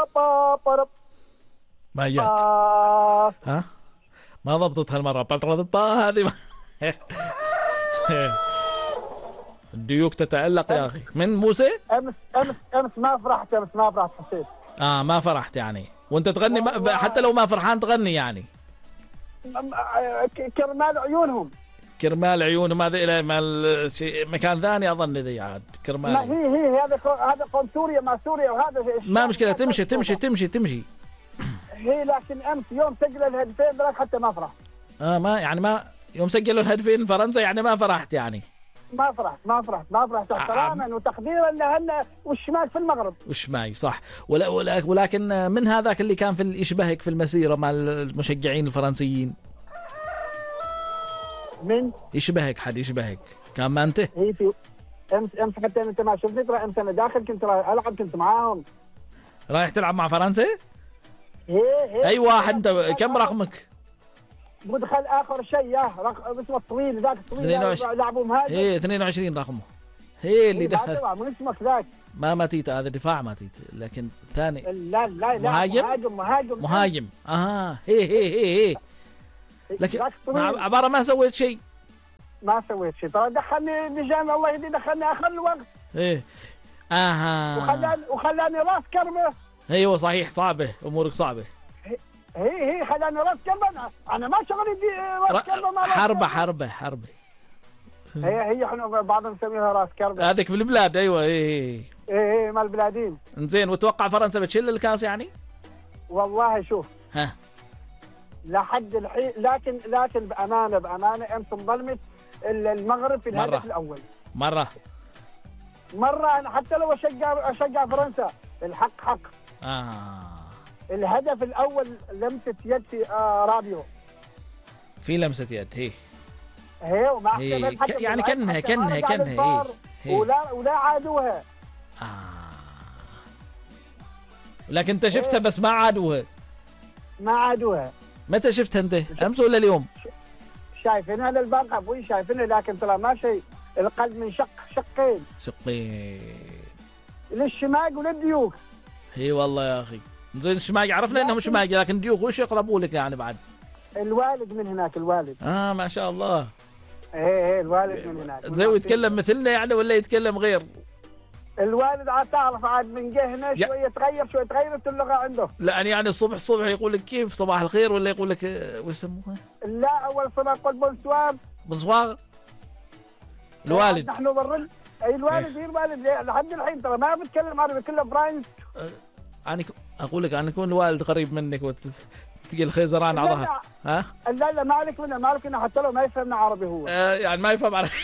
با با ما جات. ها ما ضبطت هالمرة. هذه الديوك تتألق يا أخي. من موسى؟ أمس ما فرحت حسين. ما فرحت يعني. وانت تغني حتى لو ما فرحان تغني يعني. كرمال عيونهم. كرمال عيونهم هذا إلى مكان ثاني أظن ذي عاد كرمال. ما هي هذا قوم سوريا مع سوريا وهذا ما مشكلة. تمشي. هي لكن أمس يوم سجل الهدفين ذلك حتى ما فرحت. ما يعني ما يوم سجلوا الهدفين فرنسا يعني ما فرحت يعني. ما فرحت احتراما وتقديرا لهن والشمال في المغرب. وشماي صح. ولكن من هذاك اللي كان في يشبهك في المسيرة مع المشجعين الفرنسيين. من يشبهك حد يشبهك كان ما انت؟ هي في امس حتى انت ما شفتني. ترى امس انا داخل كنت العب كنت معاهم. رايح تلعب مع فرنسا؟ ايه اي واحد. انت كم رقمك؟ مدخل اخر شيء اسمه الطويل ذاك الطويل لعبوا مهاجم. ايه 22 رقمه. هي اللي دخل. من اسمك ذاك؟ ما تيت هذا دفاع ما تيت لكن ثاني. لا مهاجم. هي لكن عبارة ما سويت شيء. ترى دخلني لجان الله يهدي. دخلني اخر الوقت. ايه وخلاني راس كربه. ايوه صحيح. صعبة امورك صعبة. هي خلاني راس كربه. انا ما شغلي دي راس كربه. حربة. هي احنا بعضهم نسميها راس كربه. هذيك في البلاد. ايوه ايه مال البلادين. انزين. وتوقع فرنسا بتشيل الكاس يعني؟ والله شوف لحد الحين لكن بامانه امس انظلمت المغرب في الهدف الاول. مره انا حتى لو اشجع فرنسا الحق حق. الهدف الاول لمسه يد في رابيو. في لمسه يد. هي ومع يعني كانها ولا عادوها. لكن انت شفتها بس ما عادوها. متى شفتها انت؟ امس ولا اليوم؟ شايفينها للبارحه ابوي شايفينها. لكن ترى ما شيء. القلب من شقين للشماق وللديوك. اي والله يا اخي. زين الشماق عرفنا انهم شماق لكن ديوك وش يقربوا لك يعني بعد؟ الوالد من هناك. ما شاء الله. ايه الوالد من هناك. زي يتكلم مثلنا يعني ولا يتكلم غير؟ الوالد عاد تعرف عاد من جهنا شويه تغيرت اللغه عنده. لا يعني الصبح يقول لك كيف صباح الخير ولا يقول لك وش يسموها؟ لا اول صباح يقول بونسوار. الوالد نحن برد. الوالد لحد الحين ترى ما بتكلم عربي كله براينس. انا اقول لك انا اكون الوالد قريب منك وتجي الخيزران عضها. لا ما عليك منه حتى لو ما يفهمنا عربي هو. يعني ما يفهم عربي.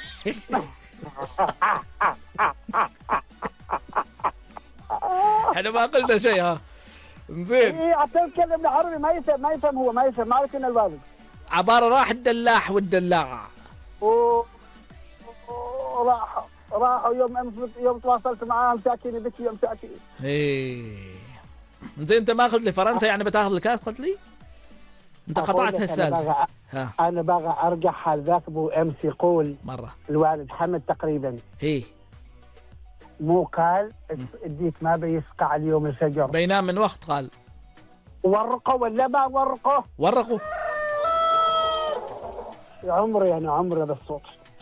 احنا ما قلنا شيء. زين. حتى يتكلم عربي ما يفهم هو. ما عليك من الوالد. عبارة راح الدلاح والدلاعة. راحوا يوم تواصلت معاهم ساكين بك يوم ساكين. زين انت ما قلت لي فرنسا يعني بتاخذ الكاس قلت لي؟ انت قطعت السالفة. انا باغى ارجع حال ذاك ابو امس يقول مرة الوالد حمد تقريبا. مو قال اديت ما بيسقع اليوم الشجر بينام من وقت قال ورقوا ولا ما ورقوا يا عمري بالصوت.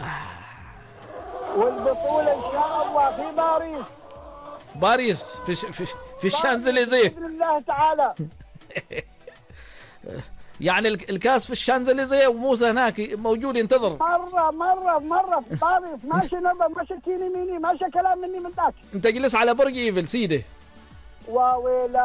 والبطولة إن شاء الله في باريس في الشانزليزيه بإذن الله تعالى. يعني الكاس في الشانزليزيه وموسى هناك موجود ينتظر. مرة في باريس. ماشي نظر ماشي كيني ميني ماشي كلام مني من ذاك. انت جلس على برج ايفل سيده. واويل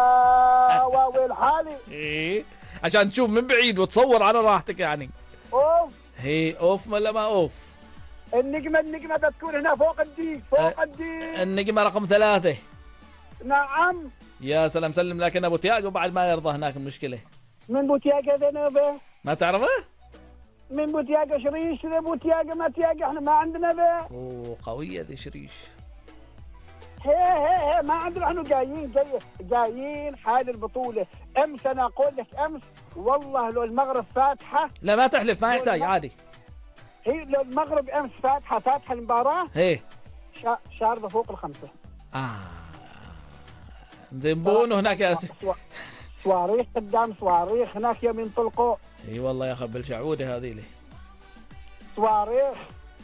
حالي. عشان تشوف من بعيد وتصور على راحتك يعني. اوف ما اوف. النجمة تكون هنا فوق الديك. النجمة رقم 3. نعم. يا سلام سلم لكن ابو تياجو بعد ما يرضى هناك المشكلة. من بوتياجا ذنبه ما تعرفه؟ من بوتياجا شريش بوتياجا ما تياجا احنا ما عندنا ذا. قوية ذي شريش. هي ما عندنا احنا جايين حال البطولة. امس انا اقول لك امس والله لو المغرب فاتحة. لا ما تحلف ما يحتاج عادي. هي لو المغرب امس فاتحة المباراة. هي شاربة فوق 5. زين بون هناك يا صواريخ قدام، صواريخ هناك يوم ينطلقوا. اي والله يا اخي بالشعوده هذه لي صواريخ.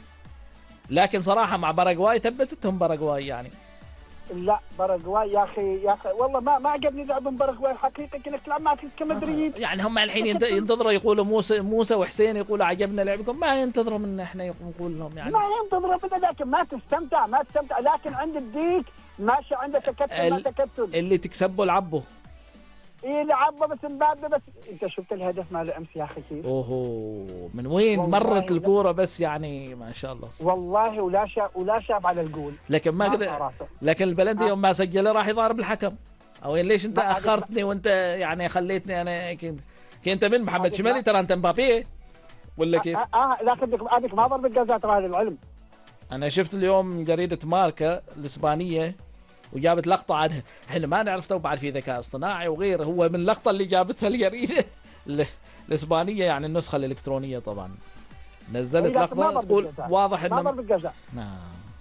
لكن صراحه مع باراغواي ثبتتهم باراغواي يعني. لا باراغواي يا اخي والله ما عجبني لعبهم باراغواي حقيقه، كأنك تلعب مع كمدريد. يعني هم الحين ينتظروا يقولوا موسى وحسين يقولوا عجبنا لعبكم، ما ينتظروا منا احنا نقول لهم يعني. ما ينتظروا منا، لكن ما تستمتع لكن عند الديك ماشي، عنده تكتل ما تكتل. اللي تكسبوا العبوا. ايه لعبه بس مبابه بس. انت شفت الهدف مال امس يا اخي كيف؟ اوه من وين مرت الكوره بس يعني ما شاء الله. والله ولا شاف على الجول. لكن ما قدر. لكن البلنتي يوم ما سجله راح يضارب الحكم. او ليش انت اخرتني وانت يعني خليتني انا كنت من محمد شمالي ترى انت مبابي ولا كيف؟ لكن هذيك ما ضربت جزاء ترى للعلم. انا شفت اليوم جريده ماركا الاسبانيه وجابت لقطه عنها، احنا ما نعرف تو بعد في ذكاء اصطناعي وغيره، هو من اللقطه اللي جابتها الجريده الاسبانيه يعني النسخه الالكترونيه طبعا نزلت لقطه تقول واضح انه ما ضربت جزاء. نعم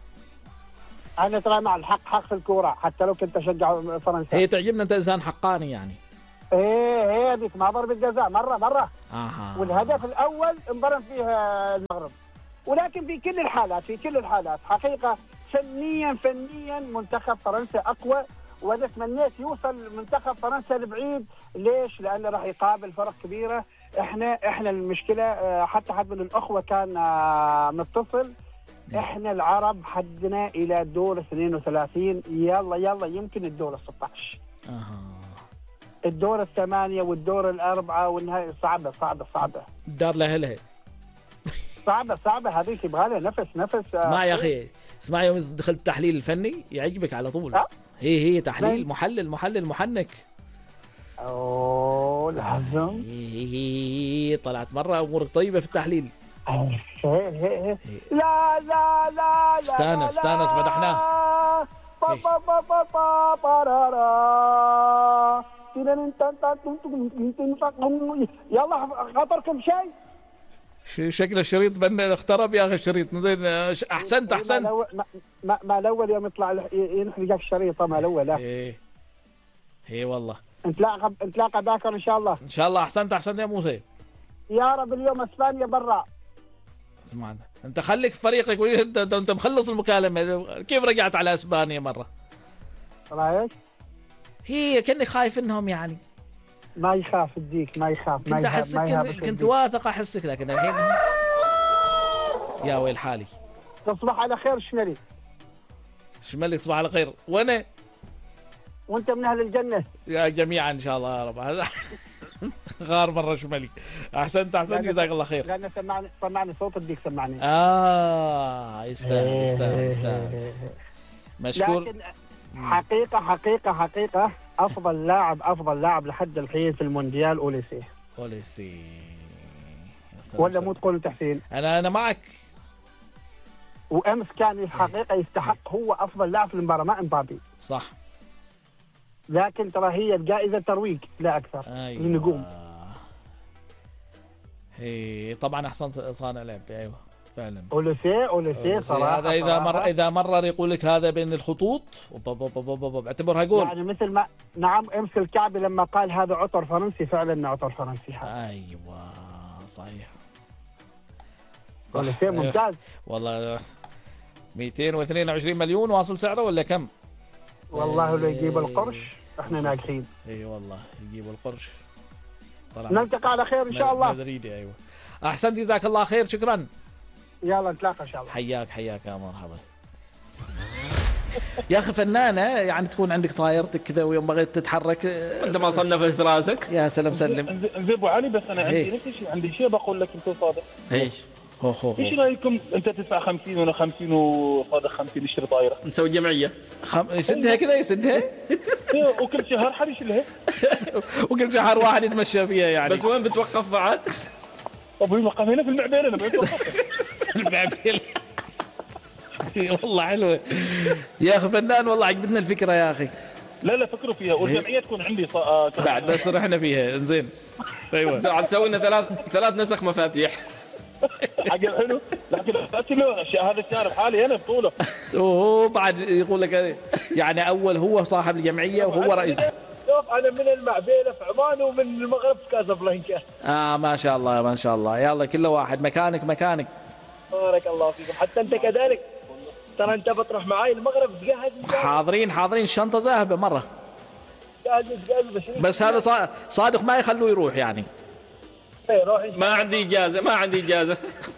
انا ترى مع الحق في الكوره حتى لو كنت اشجع فرنسا. هي تعجبنا، انت انسان حقاني يعني. ايه هذيك ما ضربت جزاء مره. والهدف الاول انضرب فيها المغرب. ولكن في كل الحالات حقيقه فنيا منتخب فرنسا اقوى، وانا تمنيت يوصل منتخب فرنسا لبعيد. ليش؟ لانه راح يقابل فرق كبيره. احنا المشكله حتى حد من الاخوه كان متصل، احنا العرب حدنا الى دور 32. يلا يمكن الدور 16. الدور 8 والدور 4 والنهايه صعبه. الدار لها صعبه هذيك يبغى لها نفس. اسمع يا اخي، اسمع يوم دخلت التحليل الفني يعجبك على طول. هي تحليل محلل محنك. اوه لازم. هي طلعت مره امورك طيبه في التحليل. لا استانس مدحناه. يلا خطركم شيء. شكل الشريط بنا اخترب يا اخي الشريط. زين احسنت. ما الاول يوم يطلع ينحرق الشريط ما الاول. هي والله نتلاقى باكر ان شاء الله. ان شاء الله. احسنت يا موسى. يا رب اليوم اسبانيا برا. اسمعنا انت خليك في فريقك انت مخلص المكالمه. كيف رجعت على اسبانيا مره؟ رايك؟ هي كاني خايف انهم يعني. ما يخاف الديك ما يخاف. كنت احسك كنت واثق احسك، لكن الحين يا ويل حالي. تصبح على خير شمالي تصبح على خير. وانا وانت من اهل الجنه يا جميعا ان شاء الله يا رب. غار مره شمالي. احسنت جزاك الله خير. لان سمعني صوت الديك سمعني. يستاهل مشكور. لكن حقيقه افضل لاعب لحد الحين في المونديال اوليسي. ولا مو تقول تحسين؟ انا معك. وامس كان الحقيقه يستحق هو افضل لاعب في المباراه ما امبابي. صح. لكن ترى هي الجائزه ترويج لا اكثر. أيوة. للنجوم. هي طبعا احسن صانع لعب. ايوه فعلا. اوليسي صراحه. هذا اذا مرر يقول لك هذا بين الخطوط اعتبرها جول. يعني مثل ما نعم امس الكعبي لما قال هذا عطر فرنسي، فعلا عطر فرنسي هذا. ايوه صحيح. اوليسي ممتاز والله. 222 مليون واصل سعره ولا كم؟ والله لو يجيب القرش احنا ناجحين. اي والله يجيبوا القرش. نلتقي على خير ان شاء الله. مدريدي. ايوه احسنت جزاك الله خير. شكرا. يلا نتلاقى ان شاء الله. حياك يا مرحبا. يا اخي فنانه يعني تكون عندك طايرتك كذا ويوم بغيت تتحرك انت ما صنفت راسك. يا سلام سلم. زين ابو علي بس انا عندي شيء بقول لك انت صادق. ايش؟ ايش رايكم انت تدفع 50 وانا 50 وصادق 50 نشتري طايره؟ نسوي جمعيه. يسدها كذا يسدها. وكل شهر حد يشيلها. وكل شهر واحد يتمشى فيها يعني. بس وين بتوقف بعد؟ طب وقف هنا في المعبير. انا بتوقف المعبير. والله حلوه يا اخي فنان. والله عجبتنا الفكره يا اخي. لا فكروا فيها والجمعيه تكون عندي بعد بس رحنا فيها. انزين ايوه تسوي لنا ثلاث نسخ مفاتيح. حق حلو، لكن هذا الشهر بحالي انا بطوله. وهو بعد يقول لك يعني اول هو صاحب الجمعيه وهو رئيس. شوف انا من المعبيله في عمان ومن المغرب في كازابلانكا. ما شاء الله ما شاء الله. يلا كل واحد مكانك. بارك الله فيكم. حتى انت كذلك، ترى انت بتروح معاي المغرب. تجهز حاضرين الشنطه ذاهبه مره. جاهز بس هذا صادق ما يخلوه يروح يعني. ما عندي اجازه.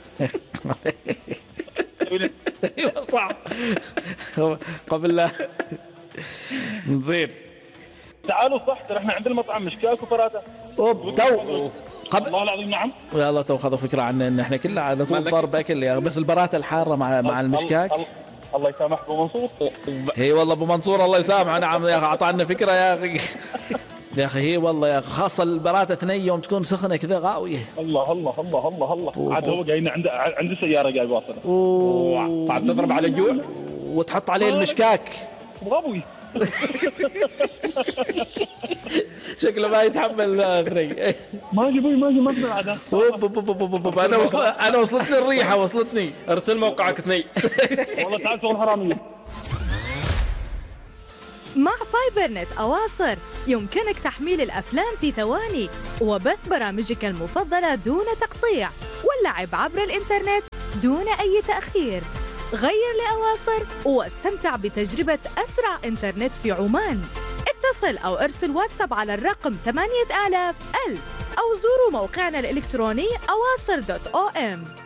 ايوه صح. قبل لا نصير تعالوا صح، ترى احنا عندنا مطعم مشكاك وفراته. قبل والله العظيم نعم. يلا تو خذوا فكره عن ان احنا كلنا على طول ضرب اكل يا بس البراتة الحاره مع المشكاك. الله يسامح ابو منصور. هي والله ابو منصور الله يسامحه. نعم يا اخي اعطانا فكره يا اخي. يا اخي هي والله يا اخي، خاصه البراتة ثني يوم تكون سخنه كذا غاويه. الله عاد هو جاينا عنده سياره جاي واصله. بعد تضرب على الجوع وتحط عليه المشكاك. غبوي. شكله ما يتحمل ثري. ماجي ما اقدر عاد. انا وصلتني الريحه ارسل موقعك ثني. والله تعال شغل حراميه. مع فايبر نت أواصر يمكنك تحميل الأفلام في ثواني وبث برامجك المفضلة دون تقطيع واللعب عبر الإنترنت دون أي تأخير. غير لأواصر واستمتع بتجربة أسرع إنترنت في عمان. اتصل أو ارسل واتساب على الرقم 8000 أو زوروا موقعنا الإلكتروني awasr.om.